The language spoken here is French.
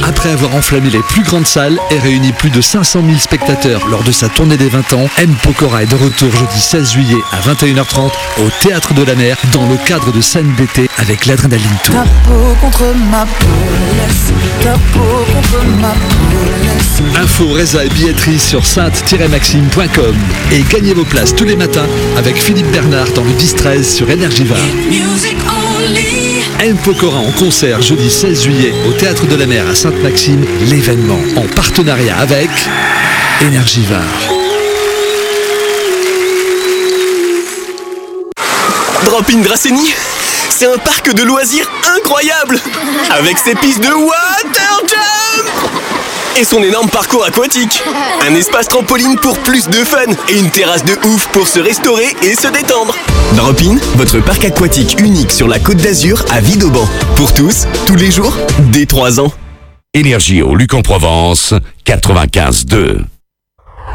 Après avoir enflammé les plus grandes salles et réuni plus de 500 000 spectateurs lors de sa tournée des 20 ans, M. Pokora est de retour jeudi 16 juillet à 21h30 au Théâtre de la Mer dans le cadre de scènes d'été avec l'Adrénaline Tour. Ta peau contre ma peau, laisse ta peau contre ma peau, laisse. Info, résa et billetterie sur sainte-maxime.com et gagnez vos places tous les matins avec Philippe Bernard dans le 10-13 sur Énergie Var. M. Pokora en concert jeudi 16 juillet au Théâtre de la Mer à Sainte-Maxime, l'événement en partenariat avec Énergie Var. Drop-in Dracénie, c'est un parc de loisirs incroyable avec ses pistes de water jump et son énorme parcours aquatique. Un espace trampoline pour plus de fun et une terrasse de ouf pour se restaurer et se détendre. Drop-in, votre parc aquatique unique sur la Côte d'Azur à Vidauban. Pour tous, tous les jours, dès 3 ans. Énergie au Luc en Provence, 95.2.